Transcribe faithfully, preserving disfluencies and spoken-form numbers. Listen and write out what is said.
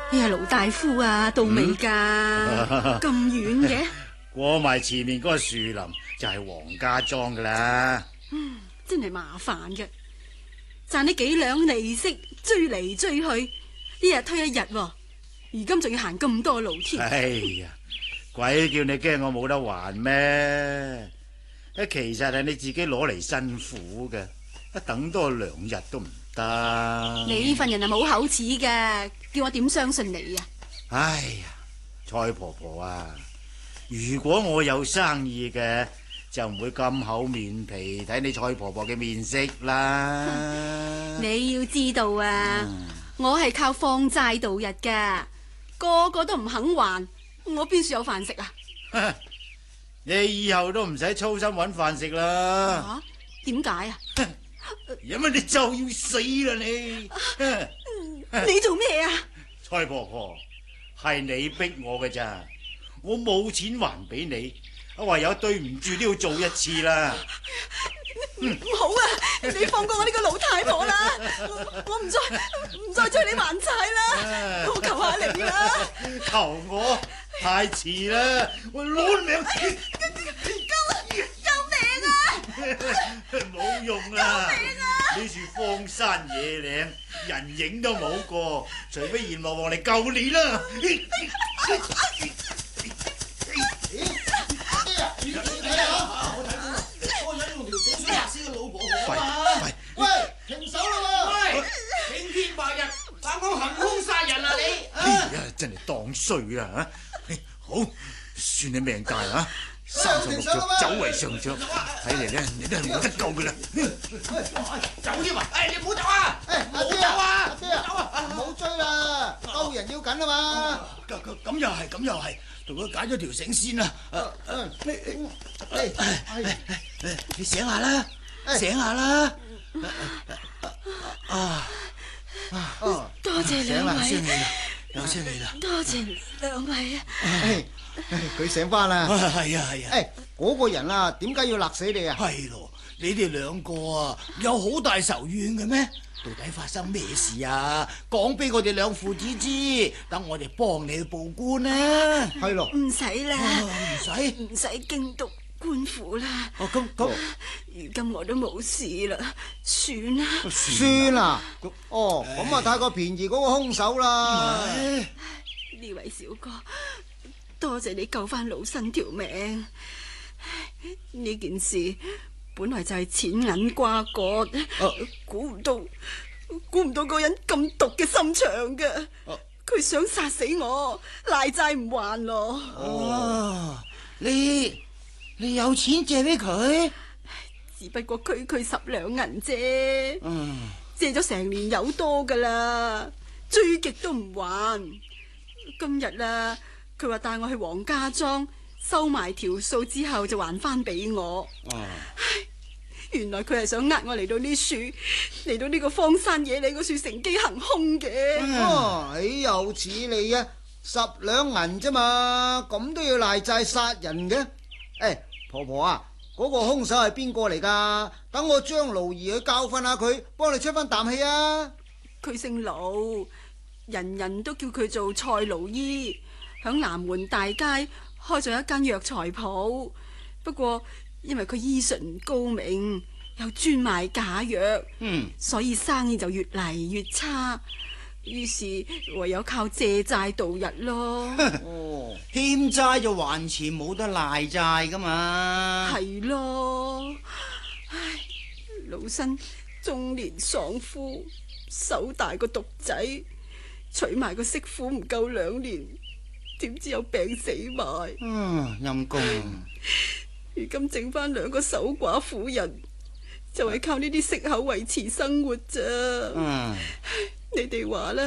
你係盧大夫啊？到未噶？咁遠嘅？ 過埋前面嗰個樹林就係黃家莊噶啦。 嗯，真係麻煩嘅，賺你幾兩利息，追嚟追去，一日推一日，而今仲要行咁多路添。 哎呀，鬼叫你驚我冇得還咩？其實係你自己攞嚟辛苦嘅，一等多兩日都唔得。 你呢份人係冇口齒嘅，叫我點相信你啊？ 哎呀，蔡婆婆啊，如果我有生意嘅，就唔會咁厚面皮睇你蔡婆婆嘅面色啦。 你要知道啊， 嗯、 我係靠放債度日㗎，個個都唔肯還，我邊處有飯食啊？ 你以後都唔使操心搵飯食啦。 啊？點解啊？ 因為你就要死啦你！ 你做咩啊？ 蔡婆婆，係你逼我嘅咋，我冇錢還俾你，唯有對唔住都要做一次啦。 唔好啊！你放過我呢個老太婆啦！我我唔再唔再催你還債啦！我求下你啦！ 求我太遲啦！我攞命！ 救救命啊！ 冇用啦！呢處荒山野嶺，人影都冇個，除非閻羅王嚟救你啦！ 喂，停手啦！ 喂，青天白日，膽講行兇殺人啊你！ 哎呀，真係當衰啦吓！好，算你命大啊！三十六腳走為上着，睇嚟咧你都係冇得救噶啦！ 走添啊！誒，你唔好走啊！ 誒，阿姐啊，阿姐啊，唔好追啦，救人要緊啊嘛！ 咁咁咁又係，咁又係，同佢解咗條繩先啦。 嗯，你你你醒下啦，醒下啦！啊啊！ 多謝兩位， 有聲氣啦，有聲氣啦！ 多謝兩位啊！ 佢醒翻啦！ 係啊係啊！ 誒，嗰個人啊，點解要勒死你啊？ 係咯，你哋兩個啊，有好大仇怨嘅咩？到底發生咩事啊？講俾我哋兩父子知，等我哋幫你去報官啦。 係咯， 唔使啦， 唔使唔使驚動官府啦。 哦，咁咁， 如今我都冇事啦，算啦。 算啦。哦，咁啊太過便宜嗰個兇手啦。 呢位小哥，多謝你救翻老身條命。呢件事本來就係錢銀瓜葛，估唔到，估唔到個人咁毒嘅心腸嘅。佢想殺死我，賴債唔還咯。 哦，你你有錢借俾佢？ 只不過區區十兩銀啫， 嗯， 借咗成年有多噶啦，追極都唔還。今日啊，佢話帶我去黃家莊收埋條數之後就還翻俾我。 哦， 原來佢係想呃我嚟到呢處，嚟到呢個荒山野嶺嗰處乘機行兇嘅。 哦，豈有此理啊！十兩銀啫嘛，咁都要賴債殺人嘅？誒，婆婆啊，嗰個兇手係邊個嚟噶？等我張勞兒去教訓下佢，幫你出翻啖氣啊！ 佢姓盧，人人都叫佢做蔡勞醫，響南門大街開咗一間藥材鋪。不過因為佢醫術唔高明，又專賣假藥， 嗯， 所以生意就越嚟越差。於是唯有靠借債度日咯。 哦， 欠債就還錢，冇得賴債噶嘛。 係咯，唉，老身中年喪夫，手大個獨仔，娶埋個媳婦唔夠兩年，點知有病死埋。 嗯，陰公。 如今剩翻兩個守寡婦人，就係靠呢啲息口維持生活咋。 嗯， 你哋話啦。